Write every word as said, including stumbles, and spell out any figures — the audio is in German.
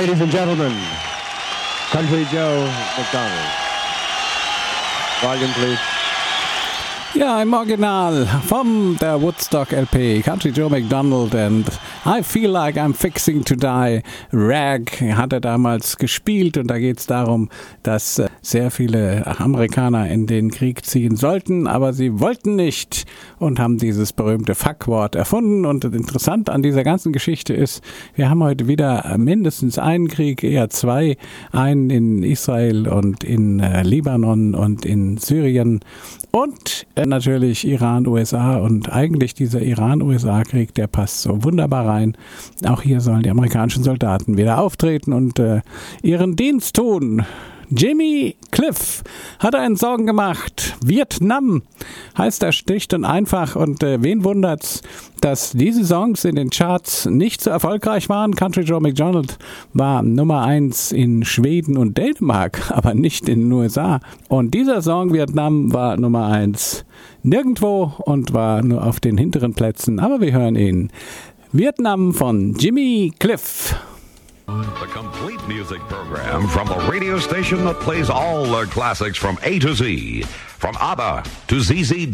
Ladies and gentlemen, Country Joe McDonald. Volume, please. Ja, im Original vom der Woodstock L P, Country Joe McDonald and I Feel Like I'm Fixing to Die. Rag hat er damals gespielt und da geht es darum, dass sehr viele Amerikaner in den Krieg ziehen sollten, aber sie wollten nicht und haben dieses berühmte Fuck-Wort erfunden. Und interessant an dieser ganzen Geschichte ist, wir haben heute wieder mindestens einen Krieg, eher zwei, einen in Israel und in äh, Libanon und in Syrien und äh, natürlich Iran, U S A, und eigentlich dieser Iran-U S A-Krieg, der passt so wunderbar rein. Auch hier sollen die amerikanischen Soldaten wieder auftreten und äh, ihren Dienst tun. Jimmy Cliff hat einen Song gemacht. Vietnam heißt er schlicht und einfach. Und äh, wen wundert's, dass diese Songs in den Charts nicht so erfolgreich waren? Country Joe McDonald war Nummer eins in Schweden und Dänemark, aber nicht in den U S A. Und dieser Song Vietnam war Nummer eins nirgendwo und war nur auf den hinteren Plätzen. Aber wir hören ihn. Vietnam von Jimmy Cliff. The complete music program from the radio station that plays all the classics from A to Z. From ABBA to Z Z